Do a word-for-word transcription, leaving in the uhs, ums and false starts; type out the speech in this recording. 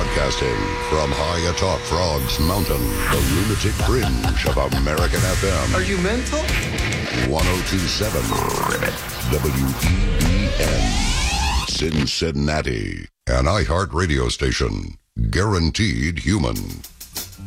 Broadcasting from high atop Frogs Mountain, the lunatic fringe of American F M. Are you mental? one oh two point seven W E B N, Cincinnati. An iHeart radio station. Guaranteed human.